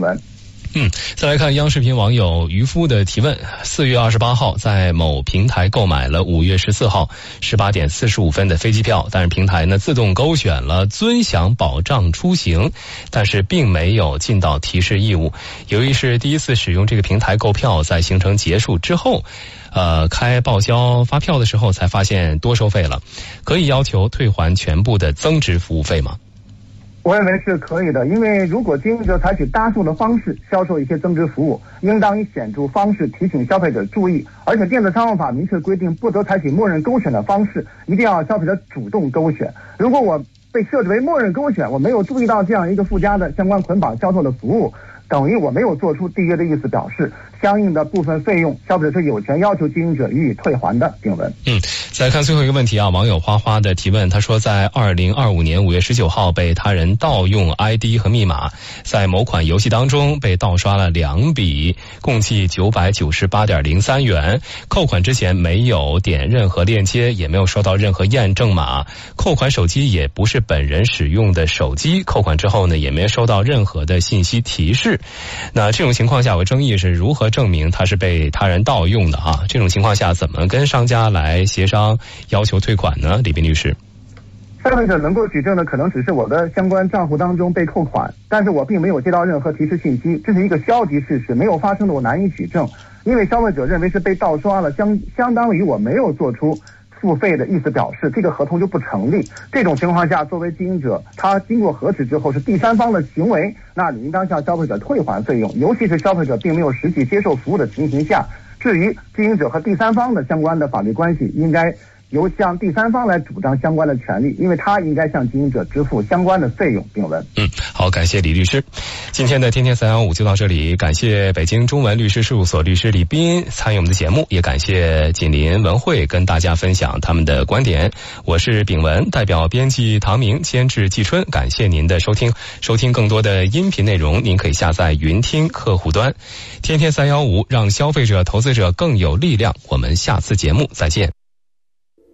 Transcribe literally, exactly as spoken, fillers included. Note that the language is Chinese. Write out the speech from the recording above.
文。 嗯，再来看央视频网友渔夫的提问：四月二十八号在某平台购买了五月十四号十八点四十五分的飞机票，但是平台呢自动勾选了尊享保障出行，但是并没有尽到提示义务。由于是第一次使用这个平台购票，在行程结束之后，呃，开报销发票的时候才发现多收费了，可以要求退还全部的增值服务费吗？ 我认为是可以的，因为如果经营者采取搭售的方式销售一些增值服务，应当以显著方式提醒消费者注意，而且电子商务法明确规定不得采取默认勾选的方式，一定要消费者主动勾选。如果我被设置为默认勾选，我没有注意到这样一个附加的相关捆绑销售的服务，等于我没有做出缔约的意思表示，相应的部分费用消费者是有权要求经营者予以退还的。丙文。 嗯，再来看最后一个问题啊，网友花花的提问，他说在二零二五年五月十九号被他人盗用 I D 和密码，在某款游戏当中被盗刷了两笔，共计九百九十八点零三元。扣款之前没有点任何链接，也没有收到任何验证码，扣款手机也不是本人使用的手机，扣款之后呢也没收到任何的信息提示。那这种情况下，有争议是如何证明它是被他人盗用的啊？这种情况下怎么跟商家来协商要求退款呢？李斌律师。 消费者能够举证的可能只是我的相关账户当中被扣款，但是我并没有接到任何提示信息，这是一个消极事实，没有发生的我难以举证，因为消费者认为是被盗刷了，相相当于我没有做出付费的意思表示，这个合同就不成立。这种情况下，作为经营者，他经过核实之后是第三方的行为，那你应当向消费者退还费用，尤其是消费者并没有实际接受服务的情形下。至于经营者和第三方的相关的法律关系，应该由向第三方来主张相关的权利，因为他应该向经营者支付相关的费用。丙文。 嗯，好，感谢李律师。今天的天天三幺五就到这里，感谢北京中文律师事务所律师李斌参与我们的节目，也感谢锦林文汇跟大家分享他们的观点。我是丙文，代表编辑唐明，监制季春，感谢您的收听。收听更多的音频内容，您可以下载云听客户端。天天三幺五，让消费者、投资者更有力量。我们下次节目再见。